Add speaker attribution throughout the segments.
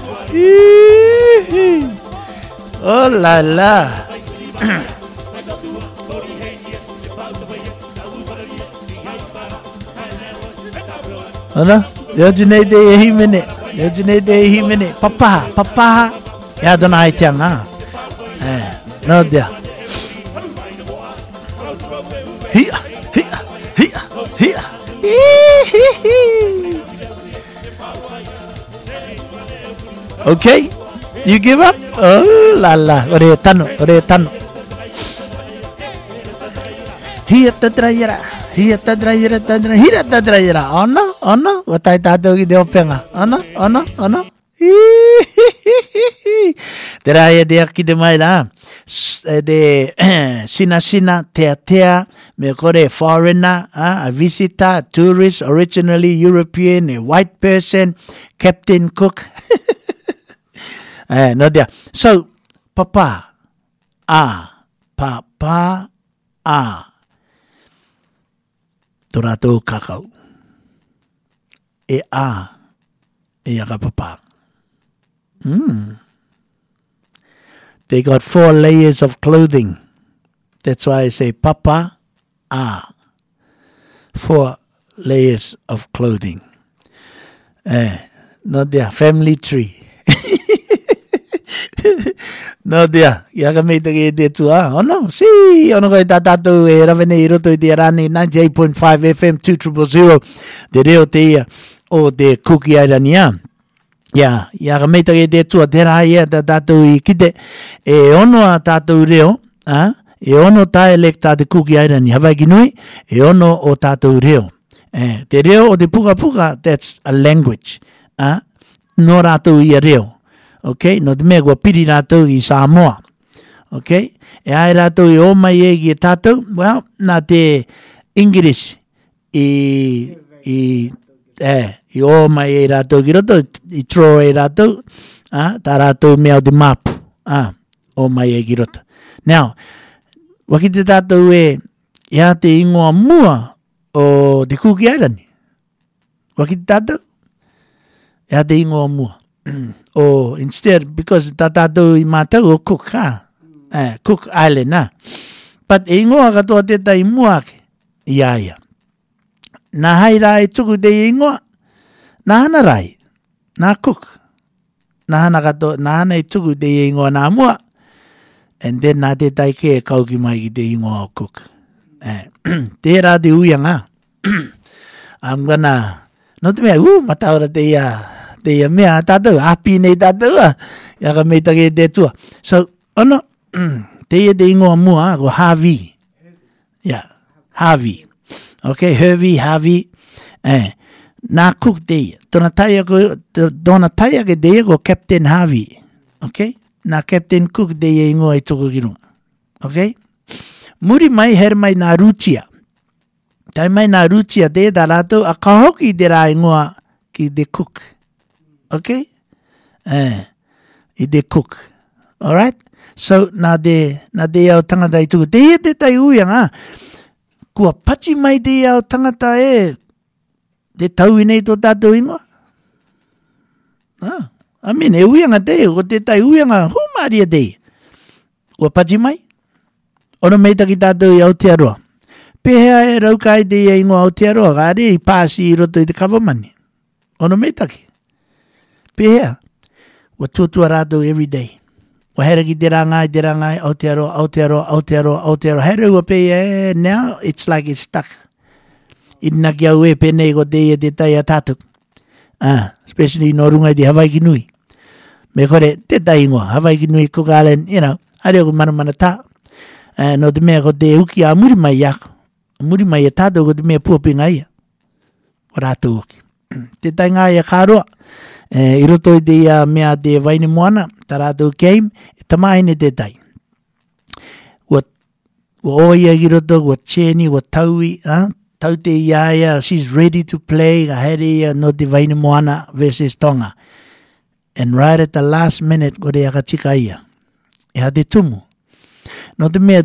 Speaker 1: Oh la la. Ana, yajine de himene. Yajine de himene. Papa. Ya dona haitianga. No dia. Hiya. Okay, you give up? Oh la la, ore tano. Hiya tadrayera. Ono, watai tato ki deo penga. Ono. Teraya dia ki de mai la. De sina tea me kore foreigner, a visitor, a tourist, originally European, a white person, Captain Cook. No dia. So papa Torato kakao. E aga papa. They got 4 layers of clothing. That's why I say papa, 4 layers of clothing. Not their family tree. No dia, yaga me te de tua. Oh no, si, ono ko tatu e ravene i roto I te rani 98.5 FM 2000. De reo te o de Kuki Airania. Ya, yaga me te de tua te raia da tatu I kite. E ono a tatu reo, e ono ta electa de Kuki Airania. Hawaii Nui, e ono o tatu reo. Te reo o de puka, that's a language. No ratu I a reo. Okay, no te mea kua piri rātou I Samoa. Okay, e ai rātou I o mai e ki tātou, well, nā te English I o mai e rātou ki roto, I tro e rātou, tā rātou mea o te mapu, o mai e ki roto. Now, waki te tātou ia te ingoa mua o te Kuki Airani. Waki te tātou? Ia te ingoa mua. Or instead, because tatatu I mātau o Cook, Cook Island, But e ingoa katoa te tai muake, ia. Nā hai rai tuku te ingoa, nā hana rai, nā Cook. Nā hana I tuku te ingoa nā mua, and then nā te tai ke kauki mai ki te ingoa o Cook. Te rā te uianga. I'm gonna, no te mea, mataura te ia, te mea tātou, api nei tātou, Yaka me take te tua. So, ono, te ingoa mua, ko Harvey. Yeah, Harvey. Okay, Harvey. Nā Cook te tona taia ke te ko Captain Harvey. Okay, nā Captain Cook te ingoa I toko ki runga. Okay, muri mai her mai nā Rutia. Tai mai nā Rutia te tā rātou, a kahoki te rā ingoa ki te Cook. Okay? I te Cook. Alright? So, nā te au tangata I tuku. Te tai uianga, kua pachi mai te au tangata te tau nei tō tātou ingoa. I mean, e uianga te, ko te tai uianga, humaria te. Kua pachi mai? Ono meita ki tātou I Aotearoa. Pehea e raukai te ingoa Aotearoa, ka are I pāsi I roto I te kawamani. Ono meita ki. Pehea, wa tuatua rātou every day. Wa hera ki te rangai, Aotearoa. Hera ua pehea, now it's like it's stuck. Ina ki au penei ko te tai a tātou. Especially no rungai te Hawaii Nui. Me kore, te tai ingoa, Hawaii Nui, Cook Island, are ko mana tā. No te mea ko te uki a muri mai ako. Muri mai a tātou ko te mea puapinga ia. O rātou uki. Te tai ngai a kāroa. I roto I te mea te waine moana, tā rātou game, tamaine te tai. Wa oia ki roto, wa cheni, wa taui, tau te iaia, she's ready to play, ka here no te waine moana versus Tonga. And right at the last minute, ko te aka tika ia. E ha te tumu. No te mea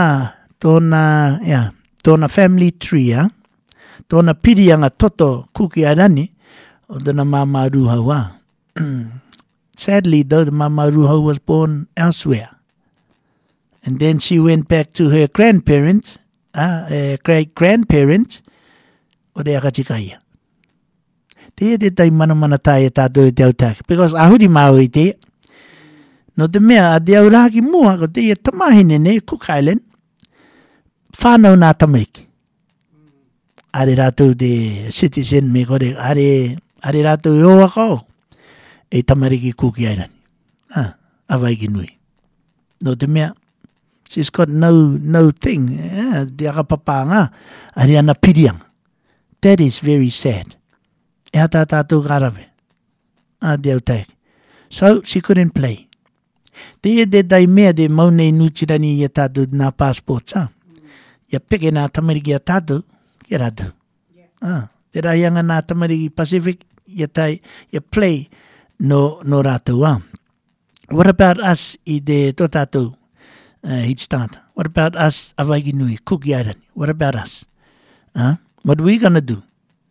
Speaker 1: tōna family tree, tōna pirianga toto Kuki Airani, o tōna māmaru haua. Sadly, though, the Mama Ruho was born elsewhere. And then she went back to her grandparents, great-grandparents, o rea katikaya. Te tai mana tai e tātou te autaki. Because ahuri mau i te. No te mea, a te auraki mua, ko te ia tamahine ne, Cook Island, whānau nā tamariki. Are rātou te citizen me kore, are rātou e oa kau. E tamariki Cook Island. Awai ki nui. No te mea, she's got no thing. Te akapapanga, are ana piriang. That is very sad. E hata tātou karawe. Te autaki. So, she couldn't play. Te tai mea te maunei nutirani i a tātou nā passports. Ia peke nā tamariki a tātou, ki rātou. Te raianga nā tamariki Pacific, ia play no rātou. What about us i te tō tātou heat starter? What about us Hawaii Nui, Cook Island? What about us? What are we going to do?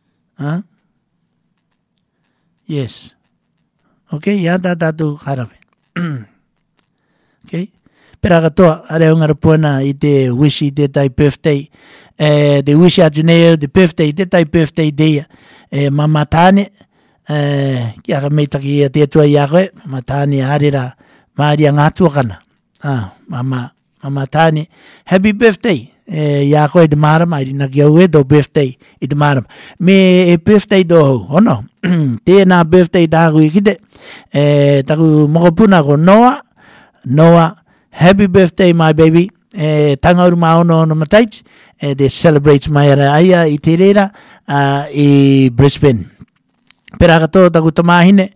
Speaker 1: Yes. Okay, ia tā tātou harawe. Okay. Pera katoa, are ongara puana i te wish i te tai birthday. The wish a Juneo, the birthday, te tai birthday day. Mama tāne, ki aka meitaki i te atua i a koe, mama tāne arera, maari a ngātua kana. Mama tāne, happy birthday. I a koe te marama, i rina ki au e do birthday i te marama. Me e birthday doho, ono. Tēnā birthday tāku i kite. Taku mokopuna ko Noah, happy birthday, my baby. Tangauru maono no mataich. They celebrate mai ara aia i te reira i Brisbane. Pera katoa taku tamahine.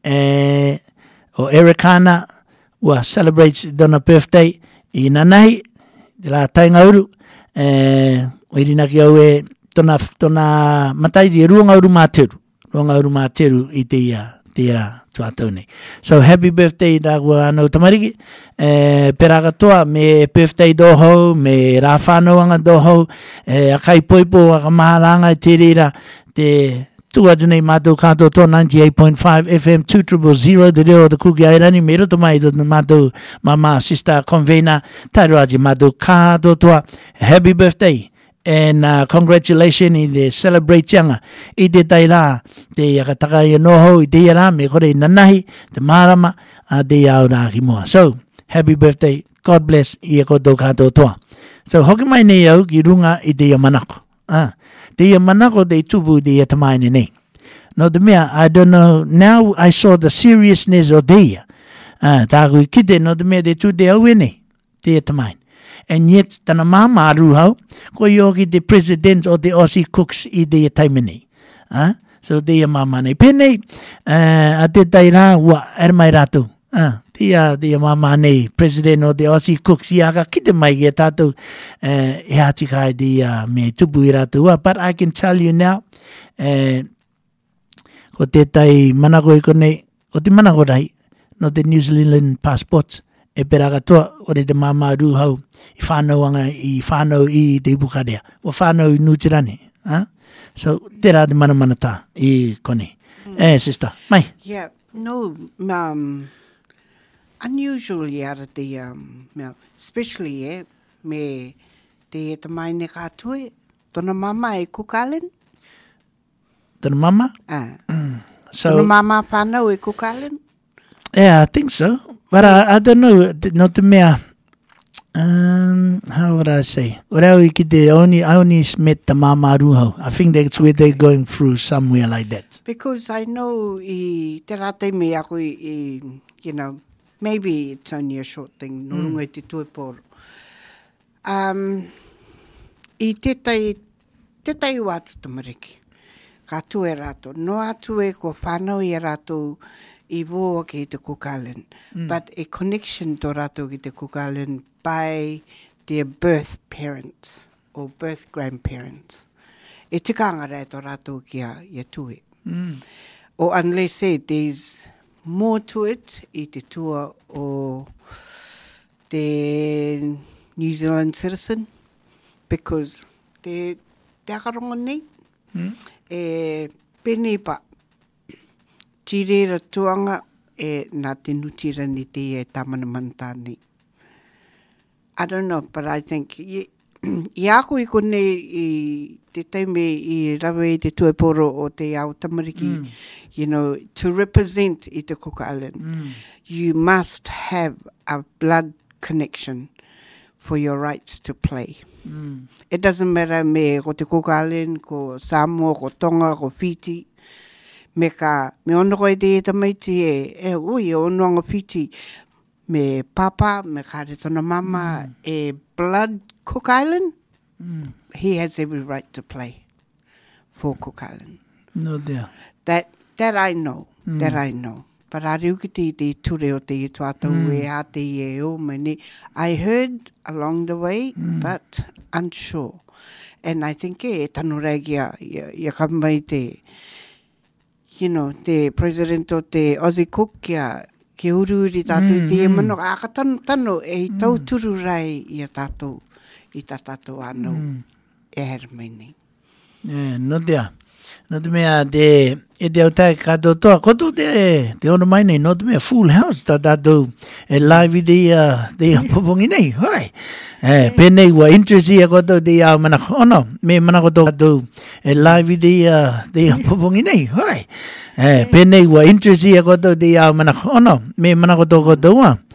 Speaker 1: O Ericana wa celebrates dona birthday i nanahi. Ra taingauru. O irina ki au e tona mataiji e ruangauru māteru. Ruangauru māteru i te ia tērā. So happy birthday tāku anau tamariki. Pera katoa me birthday doho, me rā whānauanga doho, a kai poipo a ka maharanga i te reira te tuatu nei mātou kātou tō 98.5 FM 2000 te reo o te kuki airani me roto mai tō mātou mama sister convener tairoaji mātou kātou toa. Happy birthday. And congratulations in the celebratianga i te taira te akataka i noho i te iara me kore i nanahi te marama a te aura ki mua. So, happy birthday, God bless i e koto kato toa. So, hoki mai nei au ki runga i te ia manako. Te ia manako te tupu te ia tamaine nei. No te mea, I don't know, now I saw the seriousness o te ia. Tāku i kite no te mea te tu te au e nei, te ia tamaine. And yet, tana māmaru hau, ko ioki te president o te Aussie Cooks i te taimene. So, te ia māmane. Penei, a te taira, ua, er mai rātou. Te ia māmane, president o te Aussie Cooks, i aga kite mai ki a tātou, e hatikai te ia me tupu i rātou. But I can tell you now, ko te tai manako i konei, o te manako rai, no te New Zealand passports, e pera katoa, o te māmaru hau, i whānau i te ipukarea. O whānau i nutirane. So, te rā te mana tā i kone. Sister, mai?
Speaker 2: Yeah, no, unusually ara te, especially, me te maine kātue, tona mama e Cook Island.
Speaker 1: Tona mama? So,
Speaker 2: tona mama whānau e Cook Island?
Speaker 1: Yeah, I think so. But I don't know, no te mea, how would I say? I only met the Mama Ruho. I think that's where they're going through, somewhere like that.
Speaker 2: Because I know te rate me ako you know, maybe it's only a short thing, no runga te tueporo. I te tai watu tamariki. Ka tue rato. No atue ko whanau i rato I voa ki te Cook Island. But a connection to rato ki te Cook Island by their birth parents or birth grandparents. E tikanga rai to rato ki a tue. Or unless said, there's more to it I te tua o te New Zealand citizen because te akarongo nei e pene pa tirera tuanga nā te nutirani te e tamana mantani. I don't know, but I think I ako I kone I te teime I rawe I te tueporo o te ao tamariki, you know, to represent I te Cook Island, you must have a blood connection for your rights to play. It doesn't matter me ko te Cook Island, ko Samoa, ko Tonga, ko Fiji, me ono koe te tamaiti ui ono anga Fiji, me papa, me kare tona mama, blood Cook Island, he has every right to play for Cook Island.
Speaker 1: No doubt.
Speaker 2: That I know, that I know. But I reuki te ture o te tuatau e a te o mani. I heard along the way, but unsure. And I think tanu regia, ia kamai te, you know, te president o te Aussie Cook kia, ke uruuri tātou te mano, a ka tano e tau turu rai I a tātou, I tā tātou anau, e hermini.
Speaker 1: No doubt. No te mea te au tae kato toa. Koto te ono mai nei, no te mea full house ta tātou e live I te popongi nei. Hoi. Penei wa interest I koto te au manako. Ono, me manako tō tātou e live te popongi nei. Hoi. Penei wa interest I koto te au manako. Ono, me manako tō koto wa.